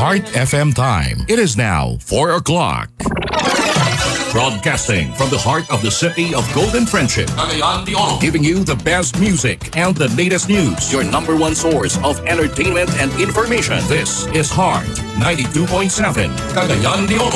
Heart FM time. It is now 4 o'clock. Broadcasting from the heart of the city of Golden Friendship, Cagayan de Oro, giving you the best music and the latest news. Your number one source of entertainment and information. This is Heart 92.7, Cagayan de Oro.